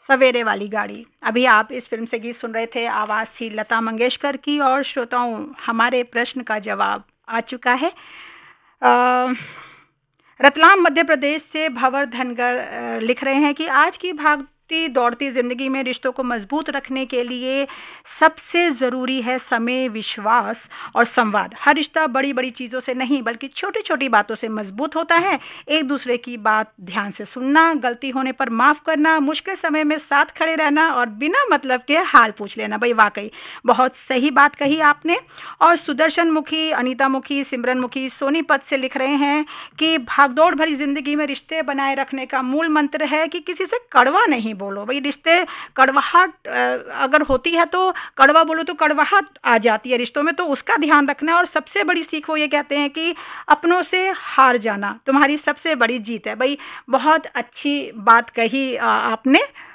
सवेरे वाली गाड़ी। अभी आप इस फिल्म से गीत सुन रहे थे, आवाज़ थी लता मंगेशकर की। और श्रोताओं, हमारे प्रश्न का जवाब आ चुका है। अ, रतलाम मध्य प्रदेश से भंवर धनगर लिख रहे हैं कि आज की भागती दौड़ती ज़िंदगी में रिश्तों को मजबूत रखने के लिए सबसे ज़रूरी है समय, विश्वास और संवाद। हर रिश्ता बड़ी बड़ी चीज़ों से नहीं बल्कि छोटी छोटी बातों से मजबूत होता है। एक दूसरे की बात ध्यान से सुनना, गलती होने पर माफ़ करना, मुश्किल समय में साथ खड़े रहना और बिना मतलब के हाल पूछ लेना। भाई वाकई बहुत सही बात कही आपने। और सुदर्शन मुखी, अनीता मुखी, सिमरन मुखी सोनीपत से लिख रहे हैं कि भागदौड़ भरी जिंदगी में रिश्ते बनाए रखने का मूल मंत्र है कि किसी से कड़वा नहीं बोलो। भाई रिश्ते कड़वाहट अगर होती है तो कड़वा बोलो तो कड़वाहट आ जाती है रिश्तों में, तो उसका ध्यान रखना। और सबसे बड़ी सीख वो ये कहते हैं कि अपनों से हार जाना तुम्हारी सबसे बड़ी जीत है। भाई बहुत अच्छी बात कही आपने।